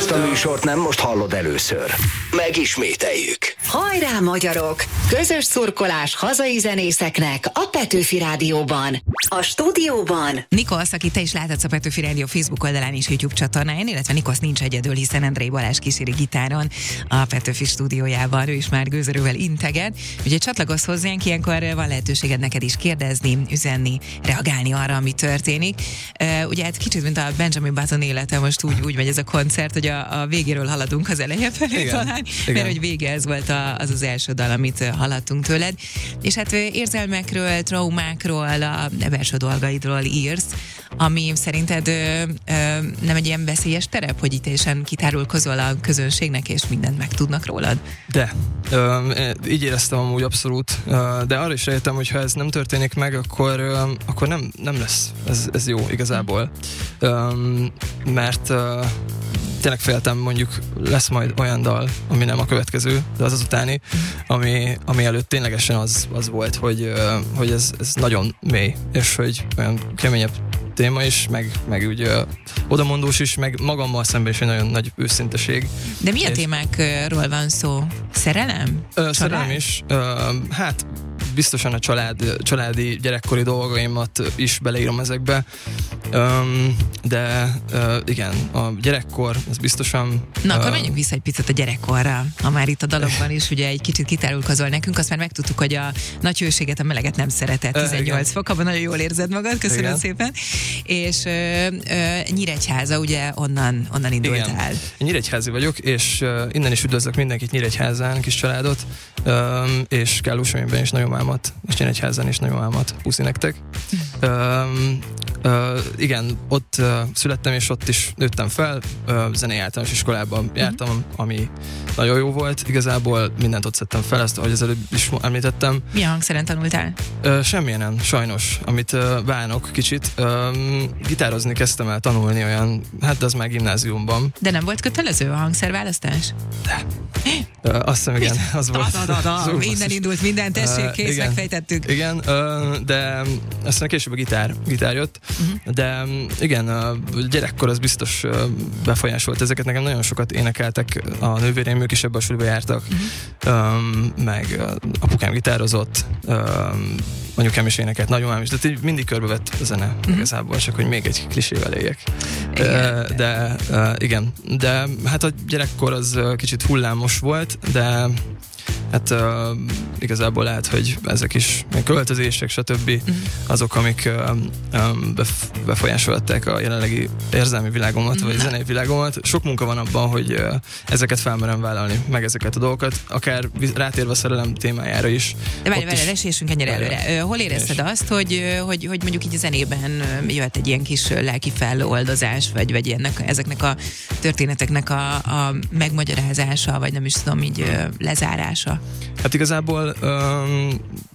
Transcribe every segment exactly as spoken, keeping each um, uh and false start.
Ezt a műsort nem most hallod először. Megismételjük. Hajrá, magyarok! Közös szurkolás hazai zenészeknek a Petőfi Rádióban. A stúdióban Nikosz, aki te is láthatsz a Petőfi Rádió Facebook oldalán és YouTube csatornáján, illetve Nikosz nincs egyedül, hiszen Endrei Balázs kíséri gitáron a Petőfi stúdiójában, ő is már gőzerővel integet. Úgyhogy csatlakozz hozzánk, ilyenkor van lehetőséged neked is kérdezni, üzenni, reagálni arra, ami történik. Uh, ugye hát kicsit, mint a Benjamin Button élete, most úgy, úgy megy ez a koncert, hogy a, a végéről haladunk az eleje felé igen, talán, igen. mert hogy vége ez volt a, az az első dal, amit hallottunk tőled. És hát érzelmekről, traumákról, a belső dolgaidról írsz, ami szerinted ö, ö, nem egy ilyen veszélyes terep, hogy itt teljesen kitárulkozol a közönségnek, és mindent megtudnak rólad? De, ö, így éreztem amúgy abszolút, ö, de arra is rájöttem, hogy ha ez nem történik meg, akkor, ö, akkor nem, nem lesz ez, ez jó igazából. Ö, mert ö, tényleg féltem, mondjuk lesz majd olyan dal, ami nem a következő, de az az utáni, ami, ami előtt ténylegesen az, az volt, hogy, hogy ez, ez nagyon mély, és hogy olyan keményebb téma is, meg, meg úgy ö, odamondós is, meg magammal szemben is egy nagyon nagy őszinteség. De milyen és témákról van szó? Szerelem? Ö, szerelem is. Ö, hát biztosan a család, családi gyerekkori dolgaimat is beleírom ezekbe. Um, de uh, igen, a gyerekkor, ez biztosan... Na, akkor uh, menjünk vissza egy picit a gyerekkorra. Ha már itt a dalokban is ugye egy kicsit kitárulkozol nekünk, azt már megtudtuk, hogy a nagy hőséget, a meleget nem szeretett, tizennyolc uh, fok, abban nagyon jól érzed magad, köszönöm igen. szépen. És uh, uh, Nyíregyháza, ugye onnan, onnan indultál. Igen. Nyíregyházi vagyok, és uh, innen is üdvözlök mindenkit Nyíregyházán, kis családot, um, és Kállósomében is nagyomámat, és Nyíregyházán is nagyomámat. Puszi nektek. um, uh, igen, ott uh, születtem, és ott is nőttem fel, uh, zenei általános iskolában jártam, uh-huh. ami nagyon jó volt. Igazából mindent ott szedtem fel, ezt, ahogy az előbb is említettem. Milyen hangszeren tanultál? Uh, semmilyen, sajnos, amit uh, bánok kicsit. Um, gitározni kezdtem el tanulni olyan, hát az már gimnáziumban. De nem volt kötelező a hangszerválasztás? De. Uh, azt hiszem, igen, az da, volt. Da, da, da. Minden indult, minden, tessék, kész, uh, megfejtettük. Igen, uh, de aztán később a gitár, gitár jött, uh-huh. de um, igen, a gyerekkor az biztos uh, befolyásolt ezeket. Nekem nagyon sokat énekeltek a nővéreim, ők is ebbe a suliba jártak, uh-huh. um, meg uh, apukám gitározott, um, anyukám is énekelt, nagyomám is, de így mindig körbevett a zene uh-huh. igazából, csak hogy még egy klisével éljek. Uh, de uh, igen, de hát a gyerekkor az uh, kicsit hullámos volt, de hát uh, igazából lehet, hogy ezek is költözések, stb. Uh-huh. azok, amik uh, um, bef- befolyásolták a jelenlegi érzelmi világomat, uh-huh. vagy zenei világomat. Sok munka van abban, hogy uh, ezeket felmerem vállalni, meg ezeket a dolgokat, akár rátérve a szerelem témájára is. De várj, várj, esésünk ennyire előre. Hol érezted azt, hogy, hogy, hogy mondjuk így a zenében jöhet egy ilyen kis lelki feloldozás, vagy, vagy ennek, ezeknek a történeteknek a, a megmagyarázása, vagy nem is tudom, így lezárása? Hát igazából um,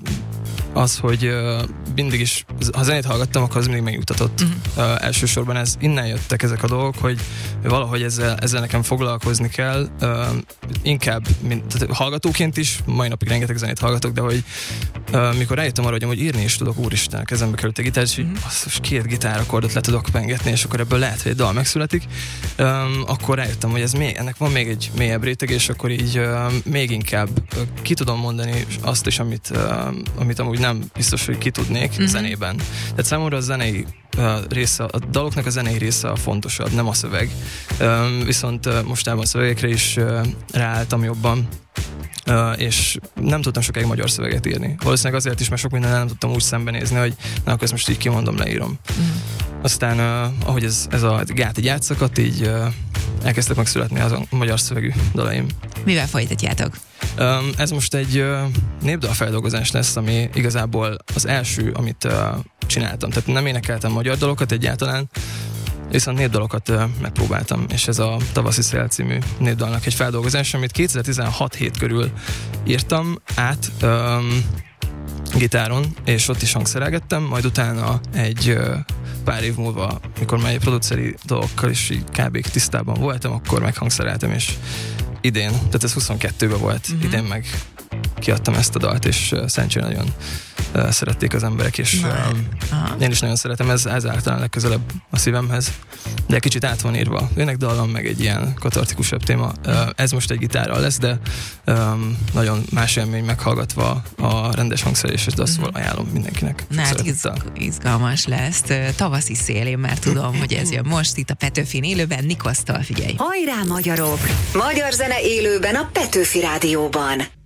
az, hogy uh, mindig is, ha zenét hallgattam, akkor az mindig megnyugtatott. Uh-huh. Uh, elsősorban ez, innen jöttek ezek a dolgok, hogy valahogy ezzel, ezzel nekem foglalkozni kell. Uh, inkább, mint, tehát hallgatóként is, mai napig rengeteg zenét hallgatok, de hogy uh, mikor rájöttem arra, hogy, hogy írni is tudok, úristen, kezembe került a gitár, és uh-huh. hogy két gitárakordot le tudok pengetni, és akkor ebből lehet, hogy egy dal megszületik, um, akkor rájöttem, hogy ez még, ennek van még egy mélyebb réteg, és akkor így uh, még inkább uh, ki tudom mondani azt is, amit, uh, amit amúgy nem biztos, hogy ki tudnék uh-huh. zenében. Tehát számomra a zenei uh, része, a daloknak a zenei része a fontosabb, nem a szöveg. Um, viszont uh, mostában a szövegekre is uh, ráálltam jobban, uh, és nem tudtam sokáig magyar szöveget írni. Valószínűleg azért is, mert sok mindennel nem tudtam úgy szembenézni, hogy na, akkor ezt most így kimondom, leírom. Uh-huh. Aztán, uh, ahogy ez, ez a gát így átszakadt, így uh, elkezdtek megszületni az a magyar szövegű dalaim. Mivel folytatjátok? Um, ez most egy uh, népdalfeldolgozás lesz, ami igazából az első, amit uh, csináltam. Tehát nem énekeltem magyar dalokat egyáltalán, viszont népdalokat uh, megpróbáltam, és ez a Tavaszi Szél című népdalnak egy feldolgozás, amit kétezer-tizenhat hét körül írtam át um, gitáron, és ott is hangszerelgettem, majd utána egy uh, pár év múlva, mikor már egy produceri dolgokkal is így kb. Tisztában voltam, akkor meghangszereltem, és idén, tehát ez huszonkettőben volt, uh-huh. idén meg kiadtam ezt a dalt, és uh, szerencsére nagyon uh, szerették az emberek, és uh, én is nagyon szeretem, ez, ez általán legközelebb a szívemhez, de kicsit át van írva. Jönnek dallam, meg egy ilyen katartikusabb téma. Uh, ez most egy gitárral lesz, de um, nagyon más élmény meghallgatva a rendes hangszerelés, de azt szóval ajánlom mindenkinek. Na, hát izgalmas lesz. Tavaszi szél, én már tudom, hogy ez jön most itt a Petőfin élőben. Nikosztal, figyelj! Hajrá, magyarok! Magyar zene élőben a Petőfi Rádióban.